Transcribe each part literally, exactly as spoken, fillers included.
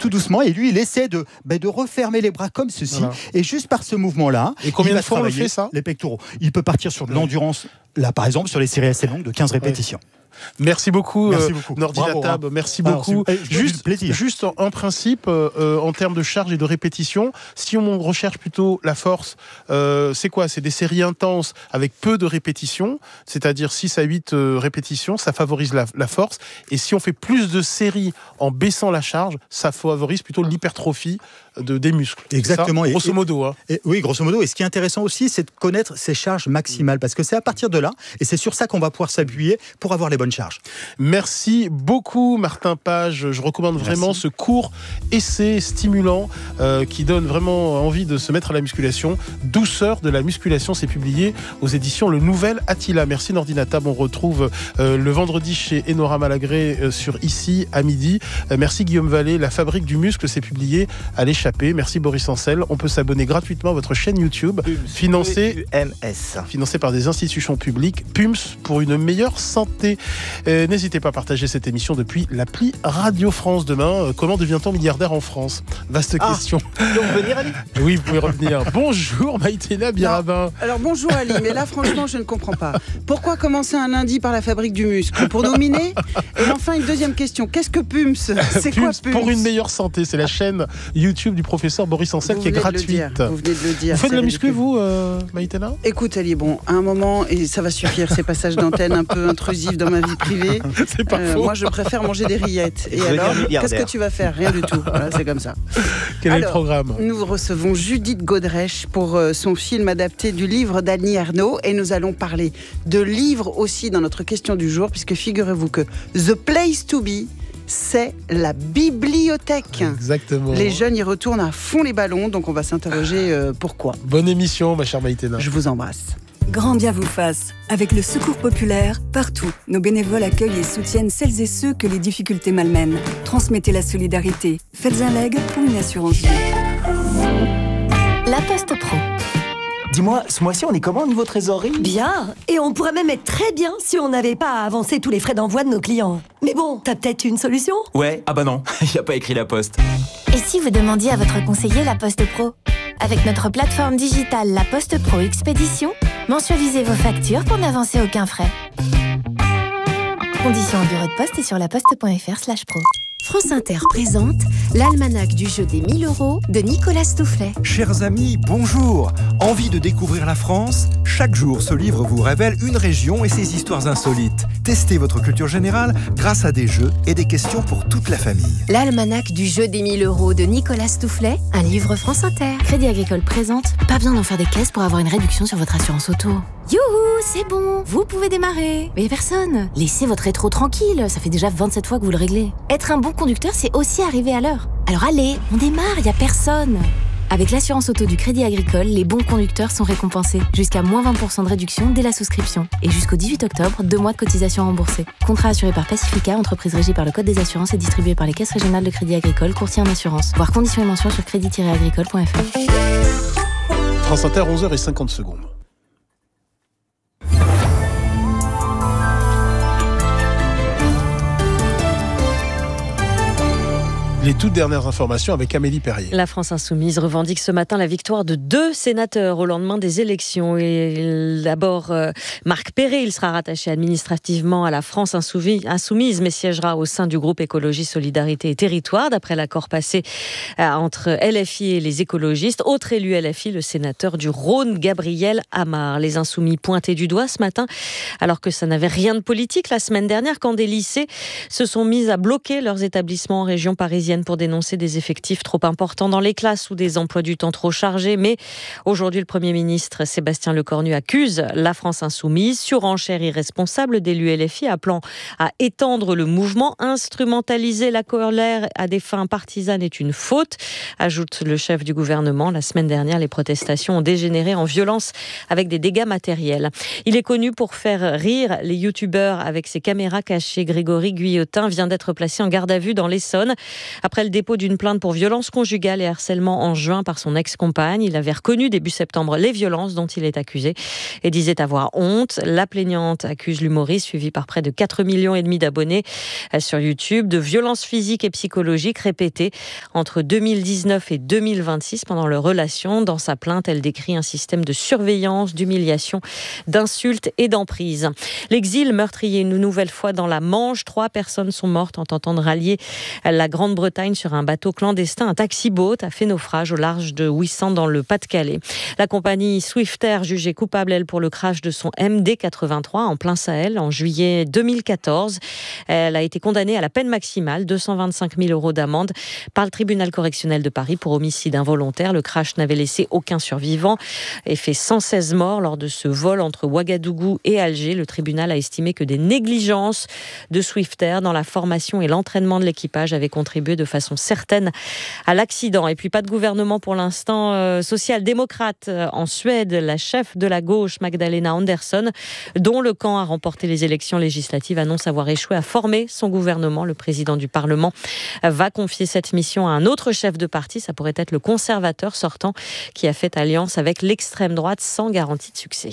tout doucement, et lui, il essaie de, bah, de refermer les bras comme ceci, voilà. Et juste par ce mouvement-là, et combien de fois on fait ça ? Les pectoraux. Il peut partir sur de l'endurance, là par exemple, sur les séries assez longues de quinze répétitions. Ouais. Merci beaucoup, merci beaucoup. Euh, Nordinatab, merci Alors, beaucoup. c'est, juste, juste en, en principe, euh, en termes de charge et de répétition, si on recherche plutôt la force, euh, c'est quoi ? C'est des séries intenses avec peu de répétitions, c'est-à-dire six à huit euh, répétitions, ça favorise la, la force. Et si on fait plus de séries en baissant la charge, ça favorise plutôt l'hypertrophie de, des muscles. Exactement. Ça, grosso et, modo. Hein. Et, oui, grosso modo. Et ce qui est intéressant aussi, c'est de connaître ses charges maximales, parce que c'est à partir de là, et c'est sur ça qu'on va pouvoir s'appuyer pour avoir les bonnes charges. Merci beaucoup Martin Page, je recommande Merci. vraiment ce court essai stimulant euh, qui donne vraiment envie de se mettre à la musculation. Douceur de la musculation, c'est publié aux éditions Le Nouvel Attila. Merci Nordinatab, on retrouve euh, le vendredi chez Enora Malagré euh, sur Ici à midi. Euh, merci Guillaume Vallée, La Fabrique du Muscle, c'est publié à l'échappée. Merci Boris Ancel, on peut s'abonner gratuitement à votre chaîne YouTube financée, financée par des institutions publiques. P U M S pour une meilleure santé. Euh, n'hésitez pas à partager cette émission depuis l'appli Radio France. Demain, euh, comment devient-on milliardaire en France ? Vaste ah, question. Tu peux revenir, Ali ? Oui, vous pouvez revenir. Bonjour Maïtena Birabin. Alors bonjour Ali, mais là franchement je ne comprends pas. Pourquoi commencer un lundi par la Fabrique du Muscle ? Pour nominer ? Et enfin une deuxième question, qu'est-ce que P U M S ? C'est P U M S quoi P U M S ? Pour une meilleure santé, c'est la chaîne YouTube du professeur Boris Ancel qui est gratuite. Vous venez de le dire. Vous faites de la muscu vous, euh, Maïtena ? Écoute Ali, bon, à un moment, et ça va suffire, ces passages d'antenne un peu intrusifs dans ma vie privée. C'est pas euh, faux. Moi je préfère manger des rillettes. Et alors, qu'est-ce que tu vas faire ? Rien du tout. Voilà, c'est comme ça. Quel alors, est le programme ? Nous recevons Judith Godrèche pour euh, son film adapté du livre d'Annie Ernaux, et nous allons parler de livres aussi dans notre question du jour, puisque figurez-vous que The Place to Be, c'est la bibliothèque. Exactement. Les jeunes y retournent à fond les ballons, donc on va s'interroger euh, pourquoi. Bonne émission, ma chère Maïtena. Je vous embrasse. Grand bien vous fasse. Avec le Secours Populaire, partout, nos bénévoles accueillent et soutiennent celles et ceux que les difficultés malmènent. Transmettez la solidarité. Faites un leg ou une assurance vie. La Poste Pro. Dis-moi, ce mois-ci, on est comment au niveau trésorerie ? Bien. Et on pourrait même être très bien si on n'avait pas à avancer tous les frais d'envoi de nos clients. Mais bon, t'as peut-être une solution ? Ouais, ah bah non, il n'y a pas écrit la Poste. Et si vous demandiez à votre conseiller la Poste Pro ? Avec notre plateforme digitale La Poste Pro Expédition, mensualisez vos factures pour n'avancer aucun frais. Conditions en bureau de poste et sur laposte.fr slash pro. France Inter présente l'almanach du jeu des mille euros de Nicolas Stoufflet. Chers amis, bonjour. Envie de découvrir la France ? Chaque jour, ce livre vous révèle une région et ses histoires insolites. Testez votre culture générale grâce à des jeux et des questions pour toute la famille. L'almanach du jeu des mille euros de Nicolas Stoufflet, un livre France Inter. Crédit Agricole présente. Pas besoin d'en faire des caisses pour avoir une réduction sur votre assurance auto. Youhou, c'est bon, vous pouvez démarrer. Mais personne. Laissez votre rétro tranquille, ça fait déjà vingt-sept fois que vous le réglez. Être un bon conducteur, c'est aussi arriver à l'heure. Alors allez, on démarre, y a personne. Avec l'assurance auto du Crédit Agricole, les bons conducteurs sont récompensés. Jusqu'à moins vingt pour cent de réduction dès la souscription. Et jusqu'au dix-huit octobre, deux mois de cotisation remboursée. Contrat assuré par Pacifica, entreprise régie par le Code des assurances et distribué par les caisses régionales de Crédit Agricole, courtier en assurance. Voir conditions et mentions sur crédit tiret agricole point f r. France Inter, onze heures cinquante secondes. Les toutes dernières informations avec Amélie Perrier. La France Insoumise revendique ce matin la victoire de deux sénateurs au lendemain des élections. Et d'abord, euh, Marc Perret, il sera rattaché administrativement à la France Insoumise, mais siégera au sein du groupe Écologie, Solidarité et Territoire, d'après l'accord passé euh, entre L F I et les écologistes. Autre élu L F I, le sénateur du Rhône, Gabriel Amar. Les Insoumis pointés du doigt ce matin, alors que ça n'avait rien de politique la semaine dernière, quand des lycées se sont mis à bloquer leurs établissements en région parisienne pour dénoncer des effectifs trop importants dans les classes ou des emplois du temps trop chargés. Mais aujourd'hui, le Premier ministre Sébastien Lecornu accuse la France Insoumise, surenchère irresponsable d'élus L F I, appelant à étendre le mouvement. Instrumentaliser la colère à des fins partisanes est une faute, ajoute le chef du gouvernement. La semaine dernière, les protestations ont dégénéré en violence avec des dégâts matériels. Il est connu pour faire rire les youtubeurs avec ses caméras cachées. Grégory Guillotin vient d'être placé en garde à vue dans l'Essonne. Après le dépôt d'une plainte pour violence conjugale et harcèlement en juin par son ex-compagne, il avait reconnu début septembre les violences dont il est accusé et disait avoir honte. La plaignante accuse l'humoriste, suivi par près de quatre millions et demi d'abonnés sur YouTube, de violences physiques et psychologiques répétées entre deux mille dix-neuf et deux mille vingt-six pendant leur relation. Dans sa plainte, elle décrit un système de surveillance, d'humiliation, d'insultes et d'emprise. L'exil meurtrier une nouvelle fois dans la Manche. Trois personnes sont mortes en tentant de rallier la Grande-Bretagne sur un bateau clandestin. Un taxi-boat a fait naufrage au large de Ouessant dans le Pas-de-Calais. La compagnie Swiftair, jugée coupable, elle, pour le crash de son M D quatre-vingt-trois en plein Sahel en juillet deux mille quatorze. Elle a été condamnée à la peine maximale, deux cent vingt-cinq mille euros d'amende, par le tribunal correctionnel de Paris pour homicide involontaire. Le crash n'avait laissé aucun survivant et fait cent seize morts lors de ce vol entre Ouagadougou et Alger. Le tribunal a estimé que des négligences de Swiftair dans la formation et l'entraînement de l'équipage avaient contribué de façon certaine à l'accident. Et puis pas de gouvernement pour l'instant euh, social-démocrate en Suède. La chef de la gauche, Magdalena Andersson, dont le camp a remporté les élections législatives, annonce avoir échoué à former son gouvernement. Le président du Parlement va confier cette mission à un autre chef de parti. Ça pourrait être le conservateur sortant qui a fait alliance avec l'extrême droite sans garantie de succès.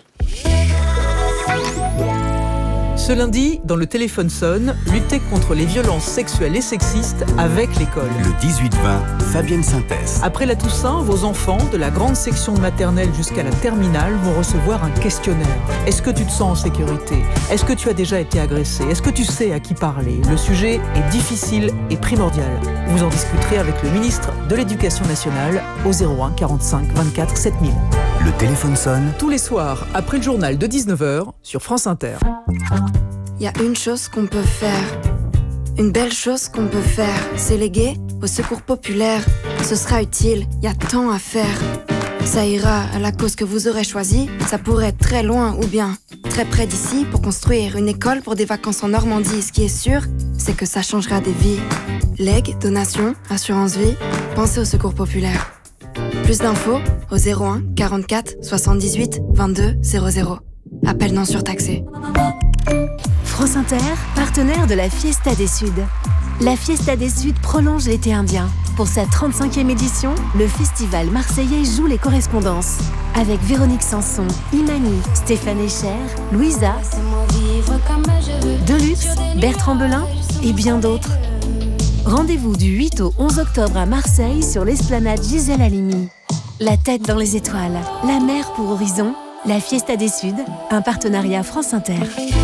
Ce lundi, dans Le Téléphone sonne, lutter contre les violences sexuelles et sexistes avec l'école. Le dix-huit vingt, Fabienne Synthèse. Après la Toussaint, vos enfants, de la grande section de maternelle jusqu'à la terminale, vont recevoir un questionnaire. Est-ce que tu te sens en sécurité ? Est-ce que tu as déjà été agressé ? Est-ce que tu sais à qui parler ? Le sujet est difficile et primordial. Vous en discuterez avec le ministre de l'Éducation nationale au zéro un quarante-cinq vingt-quatre sept mille. Le Téléphone sonne. Tous les soirs, après le journal de dix-neuf heures, sur France Inter. Il y a une chose qu'on peut faire, une belle chose qu'on peut faire, c'est léguer au secours populaire. Ce sera utile, il y a tant à faire. Ça ira à la cause que vous aurez choisie, ça pourrait être très loin ou bien très près d'ici pour construire une école pour des vacances en Normandie. Ce qui est sûr, c'est que ça changera des vies. Legs, donations, assurance vie, pensez au secours populaire. Plus d'infos au zéro un quarante-quatre soixante-dix-huit vingt-deux zéro zéro. Appel non surtaxé. France Inter, partenaire de la Fiesta des Suds. La Fiesta des Suds prolonge l'été indien. Pour sa trente-cinquième édition, le festival marseillais joue les correspondances. Avec Véronique Sanson, Imani, Stéphane Echer, Louisa, Deluxe, Bertrand Belin et bien d'autres. Rendez-vous du huit au onze octobre à Marseille sur l'esplanade Gisèle Halimi. La tête dans les étoiles, la mer pour horizon, la Fiesta des Suds, un partenariat France Inter.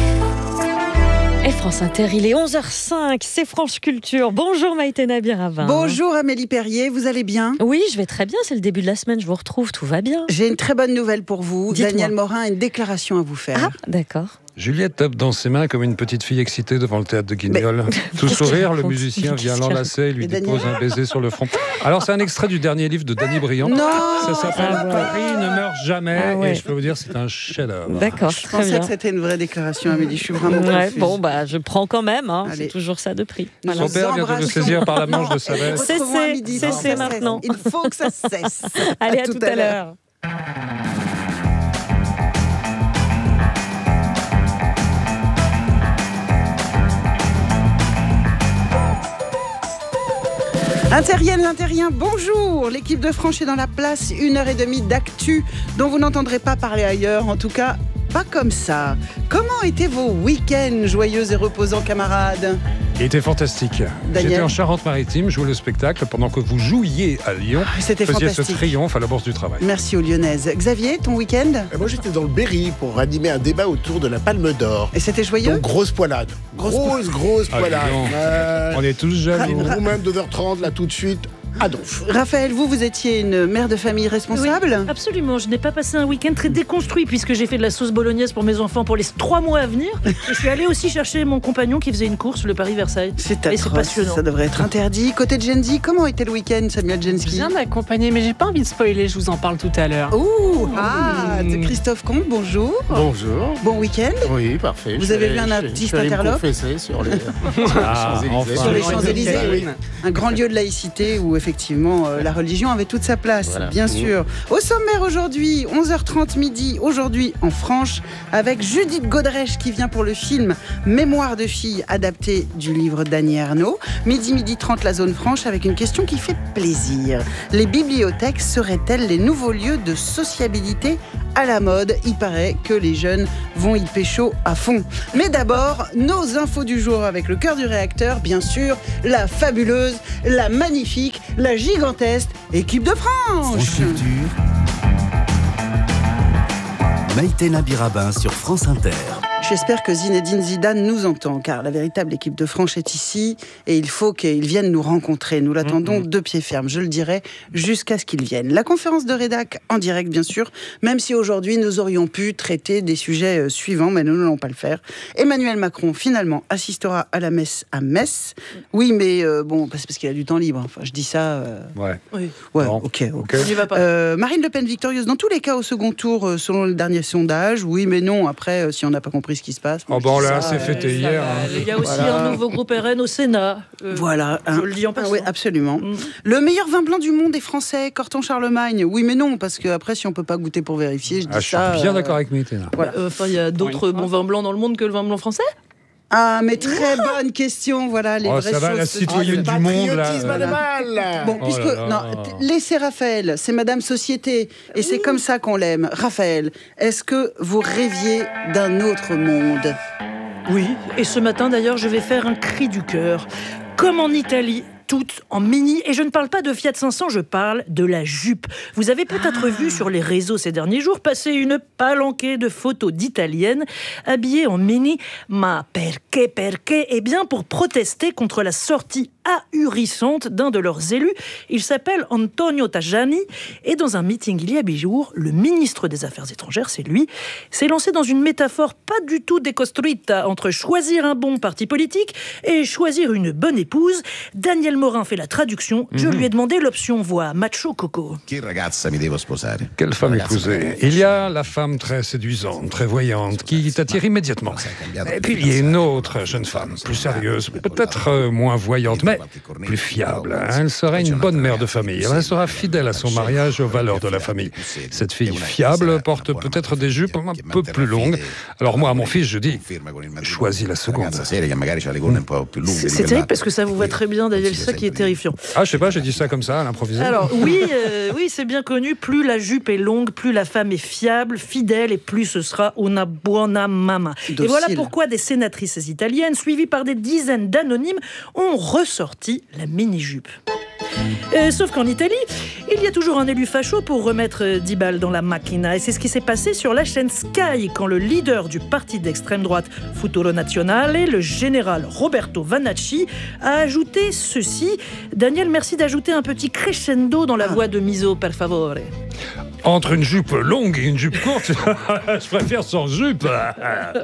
Et France Inter, il est onze heures cinq, c'est France Culture. Bonjour Maïté Nabir-Ravin. Bonjour Amélie Perrier, vous allez bien ? Oui, je vais très bien, c'est le début de la semaine, je vous retrouve, tout va bien. J'ai une très bonne nouvelle pour vous. Dites-moi. Daniel Morin a une déclaration à vous faire. Ah, d'accord. Juliette tape dans ses mains comme une petite fille excitée devant le théâtre de Guignol. Mais... Tout sourire, le musicien vient l'enlacer et lui et dépose Daniel... un baiser sur le front. Alors, c'est un extrait du dernier livre de Danny Briand. Non, ça s'appelle ah ouais. Paris ne meurt jamais. Ah ouais. Et je peux vous dire, c'est un chef-d'œuvre. D'accord, je très pensais bien. que c'était une vraie déclaration, Amélie. Je suis vraiment ouais, confuse. Bon, bah, je prends quand même. Hein. Allez. C'est toujours ça de prix. Voilà. Son père vient de le saisir par la manche de sa veste. Cessez, cessez maintenant. Il faut que ça cesse. Allez, à, à tout, tout à l'heure. Intérienne, l'Intérien, bonjour. L'équipe de Franche est dans la place. Une heure et demie d'actu dont vous n'entendrez pas parler ailleurs. En tout cas, pas comme ça. Comment étaient vos week-ends joyeux et reposants, camarades ? Il était fantastique. Daniel. J'étais en Charente-Maritime, jouais le spectacle pendant que vous jouiez à Lyon. Ah, c'était faisiez fantastique. ce triomphe à la Bourse du Travail. Merci aux Lyonnaises. Xavier, ton week-end ? Moi, j'étais dans le Berry pour animer un débat autour de la Palme d'Or. Et c'était joyeux ? Donc, grosse poilade. Grosse, grosse, grosse Ah, poilade. Euh... On est tous jaloux. Une romaine deux heures trente, là, tout de suite. à Donf. Raphaël, vous, vous étiez une mère de famille responsable ? Oui, absolument. Je n'ai pas passé un week-end très déconstruit puisque j'ai fait de la sauce bolognaise pour mes enfants pour les trois mois à venir. Et je suis allée aussi chercher mon compagnon qui faisait une course, le Paris-Versailles. C'est Et c'est atroce, passionnant. ça devrait être interdit. Côté de Gen Z, comment était le week-end, Samuel Genski ? Bien accompagné, mais j'ai pas envie de spoiler, je vous en parle tout à l'heure. Ouh, ah, mmh. Christophe Comte, bonjour. Bonjour. Bon week-end. Oui, parfait. Vous je avez vais, vu un je, artiste je vais interlope me confesser sur les ah, Champs-Élysées. enfin. Sur les Champs-Élysées, oui. Un grand lieu de laïcité où effectivement euh, la religion avait toute sa place, Voilà. bien Mmh. sûr. Au sommaire aujourd'hui, onze heures trente midi, aujourd'hui en Franche, avec Judith Godrèche qui vient pour le film Mémoire de fille, adapté du livre d'Annie Ernaux. Midi, midi trente, la zone franche, avec une question qui fait plaisir. Les bibliothèques seraient-elles les nouveaux lieux de sociabilité à la mode? Il paraît que les jeunes vont y pécho à fond. Mais d'abord, nos infos du jour avec le cœur du réacteur, bien sûr, la fabuleuse, la magnifique, la gigantesque équipe de France. France Culture. Maïté Nabirabin sur France Inter. J'espère que Zinedine Zidane nous entend, car la véritable équipe de France est ici et il faut qu'il vienne nous rencontrer. Nous l'attendons mm-hmm. de pied ferme, je le dirai, jusqu'à ce qu'il vienne. La conférence de rédac en direct, bien sûr, même si aujourd'hui nous aurions pu traiter des sujets suivants, mais nous n'allons pas le faire. Emmanuel Macron, finalement, assistera à la messe à Metz. Oui, mais euh, bon, c'est parce qu'il a du temps libre. Enfin, je dis ça... Euh... Ouais. Oui. Ouais, bon. ok. okay. On n'y va pas. Euh, Marine Le Pen victorieuse dans tous les cas au second tour, euh, selon le dernier sondage. Oui, mais non, après, euh, si on n'a pas compris ce qui se passe... Oh bon, là, c'est fêté euh, hier. Hein. Il y a aussi voilà. un nouveau groupe R N au Sénat. Euh, voilà. Je hein. le dis en passant. Ah, oui, absolument. Mm. Le meilleur vin blanc du monde est français, Corton Charlemagne. Oui, mais non, parce qu'après, si on ne peut pas goûter pour vérifier, je dis ah, ça... Je suis bien euh... d'accord avec Maïté. Voilà. Enfin, il y a d'autres bons vins blancs dans le monde que le vin blanc français. Ah, mais très bonne question, voilà, les oh, vraies ça va, choses. la citoyenne du monde, là. Voilà. Bon, oh puisque, là là. non, laissez Raphaël, c'est Madame Société, et c'est comme ça qu'on l'aime. Raphaël, est-ce que vous rêviez d'un autre monde? Oui, et ce matin, d'ailleurs, je vais faire un cri du cœur. Comme en Italie, toutes en mini, et je ne parle pas de Fiat cinq cents, je parle de la jupe. Vous avez peut-être ah. vu sur les réseaux ces derniers jours passer une palanquée de photos d'italiennes habillées en mini. Ma perché, perché? Eh bien, pour protester contre la sortie ahurissante d'un de leurs élus. Il s'appelle Antonio Tajani, et dans un meeting il y a huit jours, le ministre des Affaires étrangères, c'est lui, s'est lancé dans une métaphore pas du tout déconstruite entre choisir un bon parti politique et choisir une bonne épouse. Daniel Morin fait la traduction. Je mm-hmm. lui ai demandé l'option voix macho coco. Quelle femme épouser? Il y a la femme très séduisante, très voyante, qui t'attire immédiatement. Et puis il y a une autre jeune femme, plus sérieuse, peut-être euh, moins voyante, mais plus fiable. Elle sera une bonne mère de famille. Elle sera fidèle à son mariage et aux valeurs de la famille. Cette fille fiable porte peut-être des jupes un peu plus longues. Alors moi, à mon fils, je dis, choisis la seconde. C'est terrible parce que ça vous va très bien, Daniel, c'est ça qui est terrifiant. Ah, je sais pas, j'ai dit ça comme ça, à l'improvisé. Alors oui, euh, oui, c'est bien connu, plus la jupe est longue, plus la femme est fiable, fidèle, et plus ce sera una buona mamma. Docile. Et voilà pourquoi des sénatrices italiennes, suivies par des dizaines d'anonymes, ont ressorti la mini-jupe. Euh, sauf qu'en Italie, il y a toujours un élu facho pour remettre dix balles dans la macchina. Et c'est ce qui s'est passé sur la chaîne Sky quand le leader du parti d'extrême droite Futuro Nazionale, le général Roberto Vanacci, a ajouté ceci. Daniel, merci d'ajouter un petit crescendo dans la voix de Miso, per favore. Entre une jupe longue et une jupe courte, je préfère sans jupe. Ah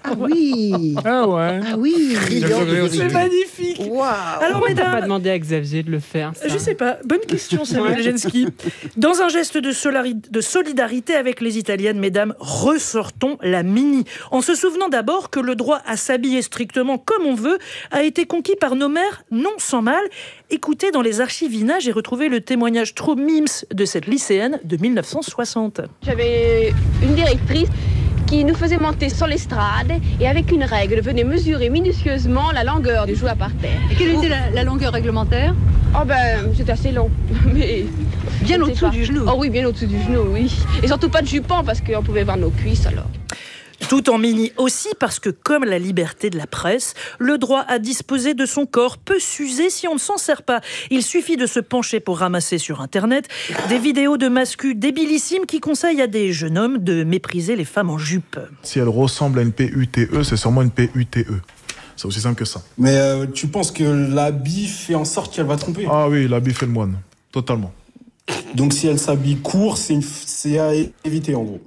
oui. Ah ouais. Ah oui. C'est magnifique. Wow. Alors, Pourquoi mesdames, t'as pas demandé à Xavier de le faire ça? Je sais pas. Bonne question, Samuel Genski. Dans un geste de, solari- de solidarité avec les Italiennes, mesdames, ressortons la mini. En se souvenant d'abord que le droit à s'habiller strictement comme on veut a été conquis par nos mères, non sans mal. Écoutez dans les archivina, j'ai retrouvé le témoignage trop mimes de cette lycéenne de dix-neuf cent soixante. J'avais une directrice qui nous faisait monter sur l'estrade et avec une règle venait mesurer minutieusement la longueur du jouet par terre. Et quelle était la, la longueur réglementaire? Oh ben, c'était assez long, mais... Bien au-dessous du genou? Oh oui, bien au-dessous du genou, oui. Et surtout pas de jupon parce qu'on pouvait voir nos cuisses alors. Tout en mini aussi parce que, comme la liberté de la presse, le droit à disposer de son corps peut s'user si on ne s'en sert pas. Il suffit de se pencher pour ramasser sur Internet des vidéos de mascus débilissimes qui conseillent à des jeunes hommes de mépriser les femmes en jupe. Si elle ressemble à une P U T E, c'est sûrement une P U T E. C'est aussi simple que ça. Mais euh, tu penses que l'habit fait en sorte qu'elle va tromper? Ah oui, l'habit fait le moine. Totalement. Donc si elle s'habille court, c'est, une... c'est à éviter en gros.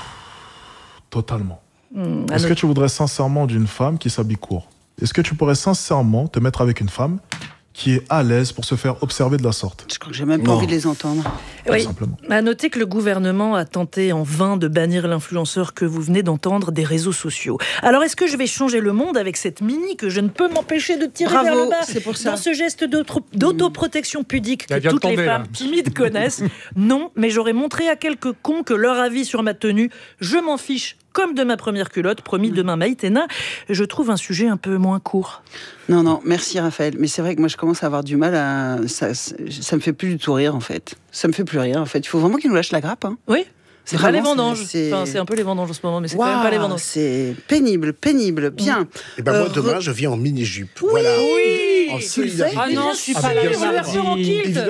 Totalement. Mmh, Est-ce que tu voudrais sincèrement d'une femme qui s'habille court? Est-ce que tu pourrais sincèrement te mettre avec une femme qui est à l'aise pour se faire observer de la sorte. Je crois que j'ai même pas Non. envie de les entendre. Oui. À noter que le gouvernement a tenté en vain de bannir l'influenceur que vous venez d'entendre des réseaux sociaux. Alors, est-ce que je vais changer le monde avec cette mini que je ne peux m'empêcher de tirer Bravo, vers le bas c'est pour ça. dans ce geste d'auto- d'autoprotection pudique que Elle vient de toutes les tomber, femmes là. timides connaissent? Non, mais j'aurais montré à quelques cons que leur avis sur ma tenue, je m'en fiche comme de ma première culotte, promis demain Maïtena. Je trouve un sujet un peu moins court. Non, non, merci Raphaël. Mais c'est vrai que moi, je commence à avoir du mal à... Ça, ça me fait plus du tout rire, en fait. Ça me fait plus rire, en fait. Il faut vraiment qu'il nous lâche la grappe. Hein. Oui. C'est pas les vraiment, vendanges. c'est- Enfin, c'est un peu les vendanges en ce moment, mais c'est Waouh, quand même pas les vendanges. C'est pénible, pénible. Bien. Et ben moi, Euh, demain, re- je viens en mini-jupe. Oui, voilà. oui. En Tu le solidarité. fais Ah non, je suis pas là le mardi. Évidemment,